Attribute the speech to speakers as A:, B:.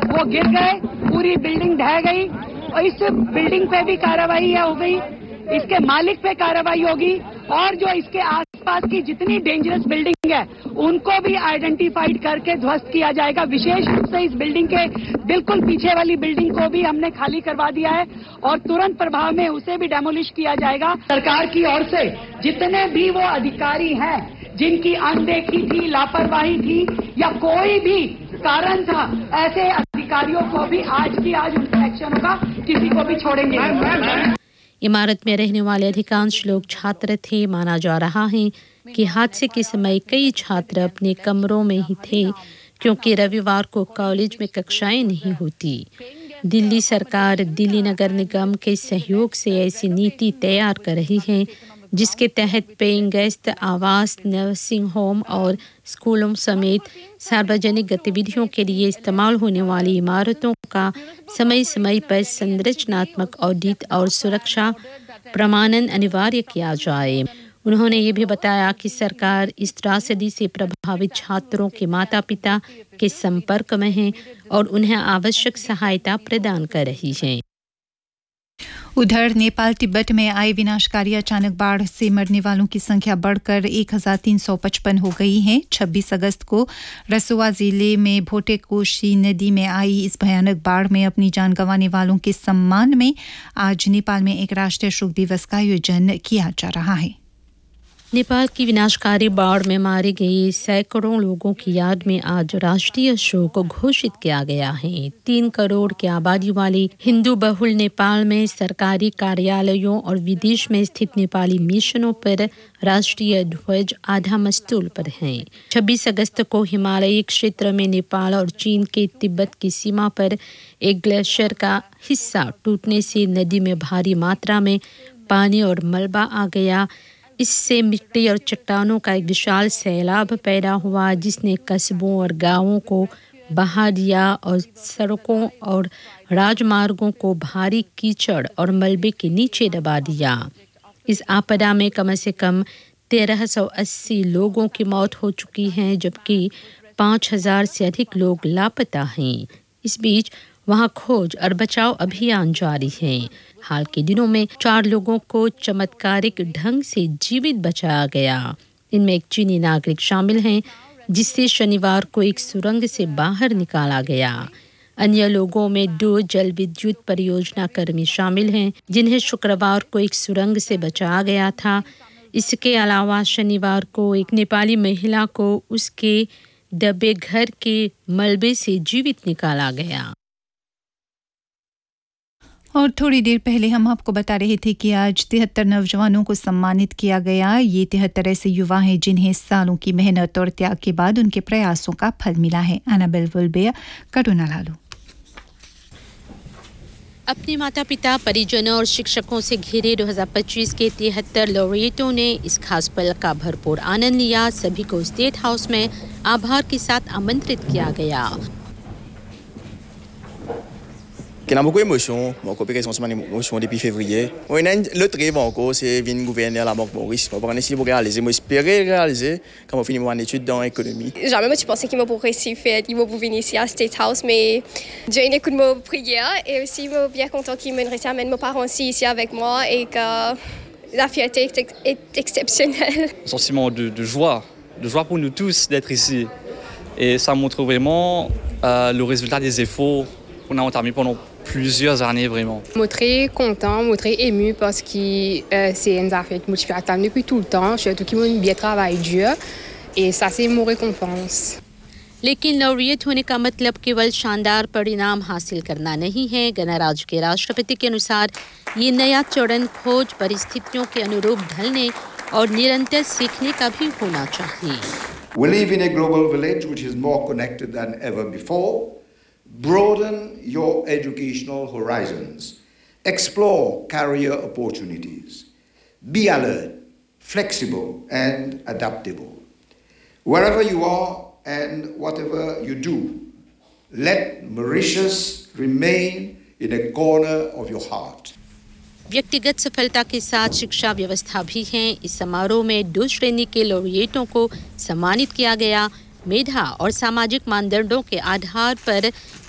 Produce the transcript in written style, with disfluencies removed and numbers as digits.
A: वो गिर गए, पूरी बिल्डिंग ढह गई और इस बिल्डिंग पे भी कार्रवाई हो गई, इसके मालिक पे कार्रवाई होगी और जो इसके आसपास की जितनी डेंजरस बिल्डिंग है उनको भी आइडेंटिफाइड करके ध्वस्त किया जाएगा। विशेष रूप से इस बिल्डिंग के बिल्कुल पीछे वाली बिल्डिंग को भी हमने खाली करवा दिया है और तुरंत प्रभाव में उसे भी डेमोलिश किया जाएगा। सरकार की ओर से जितने भी वो अधिकारी हैं जिनकी अनदेखी थी, लापरवाही थी या कोई भी कारण था, ऐसे अधिकारियों को भी आज की आज उनका एक्शन होगा, किसी को भी छोड़ेंगे।
B: इमारत में रहने वाले अधिकांश लोग छात्र थे। माना जा रहा है कि हादसे के समय कई छात्र अपने कमरों में ही थे क्योंकि रविवार को कॉलेज में कक्षाएं नहीं होती। दिल्ली सरकार दिल्ली नगर निगम के सहयोग से ऐसी नीति तैयार कर रही है जिसके तहत पेइंग गेस्ट आवास, नर्सिंग होम और स्कूलों समेत सार्वजनिक गतिविधियों के लिए इस्तेमाल होने वाली इमारतों का समय समय पर संरचनात्मक ऑडिट और सुरक्षा प्रमाणन अनिवार्य किया जाए। उन्होंने ये भी बताया कि सरकार इस त्रासदी से प्रभावित छात्रों के माता पिता के संपर्क में है और उन्हें आवश्यक सहायता प्रदान कर रही है।
C: उधर नेपाल तिब्बत में आई विनाशकारी अचानक बाढ़ से मरने वालों की संख्या बढ़कर 1355 हो गई है। 26 अगस्त को रसुआ जिले में भोटेकोशी नदी में आई इस भयानक बाढ़ में अपनी जान गंवाने वालों के सम्मान में आज नेपाल में एक राष्ट्रीय शोक दिवस का आयोजन किया जा रहा है।
B: नेपाल की विनाशकारी बाढ़ में मारे गए सैकड़ों लोगों की याद में आज राष्ट्रीय शोक घोषित किया गया है। 3 करोड़ की आबादी वाले हिंदू बहुल नेपाल में सरकारी कार्यालयों और विदेश में स्थित नेपाली मिशनों पर राष्ट्रीय ध्वज आधा मस्तूल पर है। 26 अगस्त को हिमालयी क्षेत्र में नेपाल और चीन के तिब्बत की सीमा पर एक ग्लेशियर का हिस्सा टूटने से नदी में भारी मात्रा में पानी और मलबा आ गया। इससे मिट्टी और चट्टानों का एक विशाल सैलाब पैदा हुआ जिसने कस्बों और गांवों को बहा दिया और सड़कों और राजमार्गों को भारी कीचड़ और मलबे के नीचे दबा दिया। इस आपदा में कम से कम 1380 लोगों की मौत हो चुकी है जबकि 5000 से अधिक लोग लापता हैं। इस बीच वहां खोज और बचाव अभियान जारी है। हाल के दिनों में 4 लोगों को चमत्कारिक ढंग से जीवित बचाया गया। इनमें एक चीनी नागरिक शामिल हैं जिससे शनिवार को एक सुरंग से बाहर निकाला गया। अन्य लोगों में 2 जल विद्युत परियोजना कर्मी शामिल हैं जिन्हें शुक्रवार को एक सुरंग से बचाया गया था। इसके अलावा शनिवार को एक नेपाली महिला को उसके दबे घर के मलबे से जीवित निकाला गया।
C: और थोड़ी देर पहले हम आपको बता रहे थे कि आज 73 नौजवानों को सम्मानित किया गया। ये 73 ऐसे युवा हैं जिन्हें सालों की मेहनत और त्याग के बाद उनके प्रयासों का फल मिला है। एनाबेल वुल्बेया, करुणा लालू।
B: अपने माता पिता, परिजनों और शिक्षकों से घिरे 2025 के 73 लॉरिएटों ने इस खास पल का भरपूर आनंद लिया। सभी को स्टेट हाउस में आभार के साथ आमंत्रित किया गया।
D: Il y a beaucoup d'émotions, mon copain sont souvent émotions depuis février. On a le rêve encore, c'est venir gouverner à la Banque Maurice. On va essayer de réaliser, moi espérer réaliser quand on finit mon étude dans l'économie.
E: Jamais moi tu pensais qu'il m'a pour réussir faire, il m'a pour venir ici à State House, mais j'ai une écoute de prière et aussi je suis bien content qu'il me amène mes parents ici avec moi et que la fierté est exceptionnelle.
F: Un sentiment de joie pour nous tous d'être ici. Et ça montre vraiment le résultat des efforts qu'on a entamés pendant plusieurs années vraiment.
G: Je suis très content, je suis très ému parce que c'est une affaire qui me attend depuis tout le temps. Je suis tout qui m'a bien travaillé dur et ça c'est mon récompense.
B: लेकिन laureate होने का मतलब केवल शानदार परिणाम हासिल करना नहीं है। गणराज्य के राष्ट्रपति के अनुसार ये नया चरण खोज, परिस्थितियों के अनुरूप ढलने और निरंतर सीखने का भी होना चाहिए।
H: We live in a global village which is more connected than ever before. Broaden your educational horizons. Explore career opportunities. Be alert, flexible, and adaptable. Wherever you are and whatever you do, let Mauritius remain in a corner of your heart.
B: व्यक्तिगत सफलता के साथ शिक्षा व्यवस्था भी है। इस समारोह में 2 श्रेणी के लॉरिएटों को सम्मानित किया गया। मेधा और सामाजिक मानदंडों के आधार पर